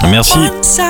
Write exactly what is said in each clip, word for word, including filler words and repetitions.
Merci.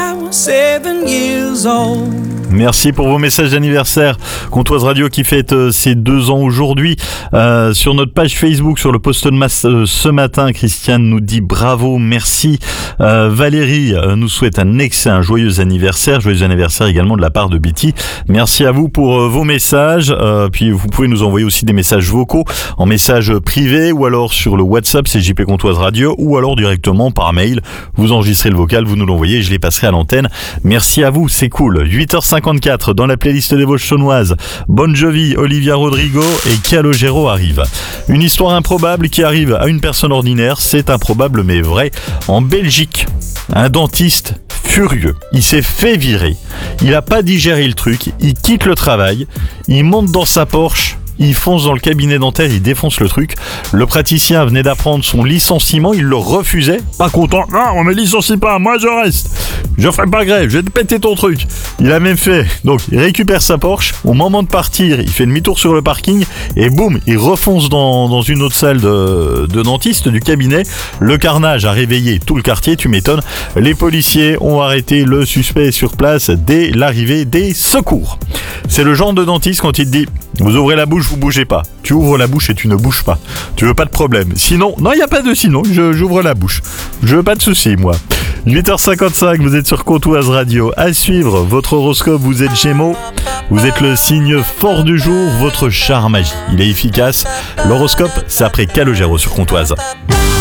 Merci pour vos messages d'anniversaire. Comtoise Radio qui fête euh, ses deux ans aujourd'hui. Euh, sur notre page Facebook, sur le post de masse euh, ce matin, Christiane nous dit bravo, merci. Euh, Valérie euh, nous souhaite un excellent, joyeux anniversaire. Joyeux anniversaire également de la part de Betty. Merci à vous pour euh, vos messages. Euh, puis vous pouvez nous envoyer aussi des messages vocaux en message privé ou alors sur le WhatsApp, c'est J P Comtoise Radio, ou alors directement par mail. Vous enregistrez le vocal, vous nous l'envoyez, je les passerai à l'antenne. Merci à vous, c'est cool. huit heures cinquante-quatre dans la playlist des Vosges chaunoises. Bon Jovi, Olivia Rodrigo et Calogero arrivent. Une histoire improbable qui arrive à une personne ordinaire, c'est improbable mais vrai. En Belgique, un dentiste furieux, il s'est fait virer. Il a pas digéré le truc, il quitte le travail, il monte dans sa Porsche. Il fonce dans le cabinet dentaire, il défonce le truc. Le praticien venait d'apprendre son licenciement, il le refusait. Pas content, non, on me licencie pas, moi je reste. Je ferai pas grève, je vais te péter ton truc. Il a même fait, donc il récupère sa Porsche. Au moment de partir, il fait demi-tour sur le parking et boum, il refonce dans, dans une autre salle de, de dentiste du cabinet. Le carnage a réveillé tout le quartier, tu m'étonnes. Les policiers ont arrêté le suspect sur place dès l'arrivée des secours. C'est le genre de dentiste quand il te dit, vous ouvrez la bouche, vous bougez pas. Tu ouvres la bouche et tu ne bouges pas. Tu veux pas de problème. Sinon, non, il n'y a pas de sinon. Je, j'ouvre la bouche. Je veux pas de soucis, moi. huit heures cinquante-cinq, vous êtes sur Comtoise Radio. À suivre, votre horoscope, vous êtes Gémeaux. Vous êtes le signe fort du jour, votre charme agit. Il est efficace. L'horoscope, c'est après Calogero sur Comtoise.